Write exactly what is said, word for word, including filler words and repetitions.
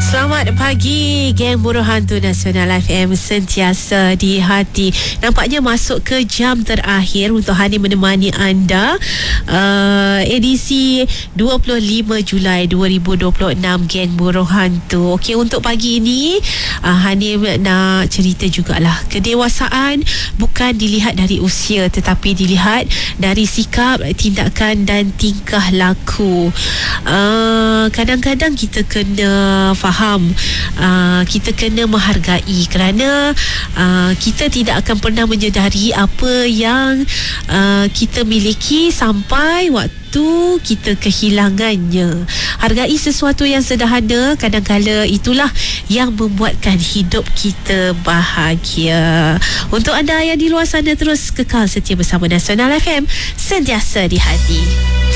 Selamat pagi, geng Buruh Hantu Nasional F M sentiasa di hati. Nampaknya masuk ke jam terakhir untuk Hani menemani anda, uh, edisi dua puluh lima Julai dua ribu dua puluh enam, geng Buruh Hantu. Okey, untuk pagi ini uh, Hani nak cerita jugalah. Kedewasaan bukan dilihat dari usia, tetapi dilihat dari sikap, tindakan dan tingkah laku. Uh, kadang-kadang kita kena faham, uh, kita kena menghargai, kerana uh, kita tidak akan pernah menyedari apa yang uh, kita miliki sampai waktu kita kehilangannya. Hargai sesuatu yang sederhana, kadang-kala itulah yang membuatkan hidup kita bahagia. Untuk anda yang di luar sana, terus kekal setia bersama Nasional F M, sentiasa di hati.